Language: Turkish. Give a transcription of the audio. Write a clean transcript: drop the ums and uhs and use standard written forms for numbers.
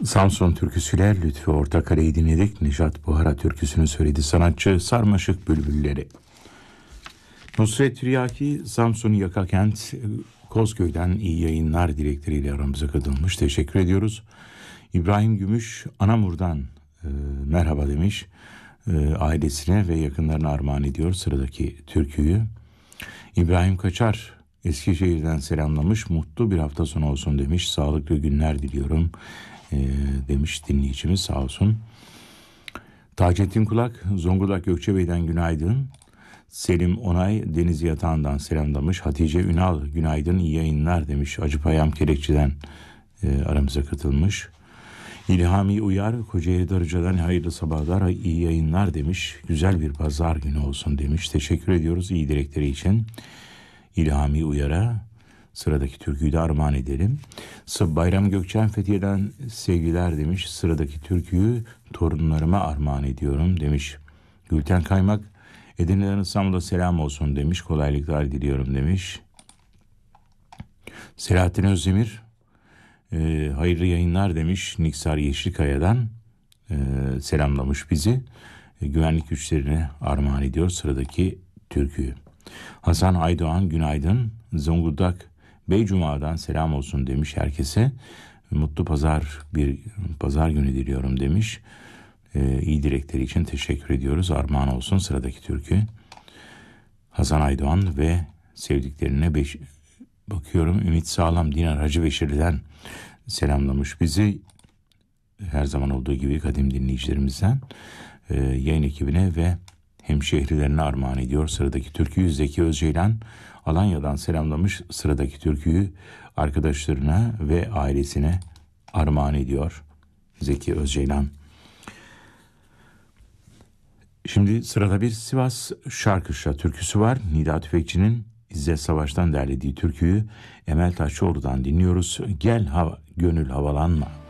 Samsun türküsüyle Lütfü Ortakale'yi dinledik. Nejat Buhara türküsünü söyledi sanatçı Sarmaşık Bülbülleri. Nusret Tiryaki, Samsun Yakakent Kozköy'den iyi yayınlar dilekleriyle aramıza katılmış. Teşekkür ediyoruz. İbrahim Gümüş Anamur'dan merhaba demiş. Ailesine ve yakınlarına armağan ediyor sıradaki türküyü. İbrahim Kaçar Eskişehir'den selamlamış. Mutlu bir hafta sonu olsun demiş. Sağlıklı günler diliyorum demiş dinleyicimiz, sağ olsun. Taceddin Kulak Zonguldak Gökçebey'den günaydın. Selim Onay Deniz Yatağı'ndan selamlamış. Hatice Ünal günaydın, iyi yayınlar demiş. Acıpayam Kerekçi'den aramıza katılmış. İlhami Uyar Kocaeli Darıca'dan hayırlı sabahlar, iyi yayınlar demiş. Güzel bir pazar günü olsun demiş. Teşekkür ediyoruz iyi dilekleri için. İlhami Uyar'a sıradaki türküyü de armağan edelim. Bayram Gökçen Fethiye'den sevgiler demiş. Sıradaki türküyü torunlarıma armağan ediyorum demiş. Gülten Kaymak Edirne'den İstanbul'a selam olsun demiş. Kolaylıklar diliyorum demiş. Selahattin Özdemir hayırlı yayınlar demiş. Niksar Yeşilkaya'dan selamlamış bizi. Güvenlik güçlerine armağan ediyor sıradaki türküyü. Hasan Aydoğan günaydın. Zonguldak Beycuma'dan selam olsun demiş herkese. Mutlu bir pazar günü diliyorum demiş. İyi dilekleri için teşekkür ediyoruz. Armağan olsun sıradaki türkü. Hasan Aydoğan ve sevdiklerine bakıyorum. Ümit Sağlam Dinar Hacı Beşirli'den selamlamış bizi. Her zaman olduğu gibi kadim dinleyicilerimizden. Yayın ekibine ve hemşehrilerine armağan ediyor sıradaki türküyü. Zeki Özceylan Alanya'dan selamlamış. Sıradaki türküyü arkadaşlarına ve ailesine armağan ediyor Zeki Özceylan. Şimdi sırada bir Sivas Şarkışla türküsü var. Nida Tüfekçi'nin İzzet Savaş'tan derlediği türküyü Emel Taşçıoğlu'dan dinliyoruz. Gel gönül havalanma.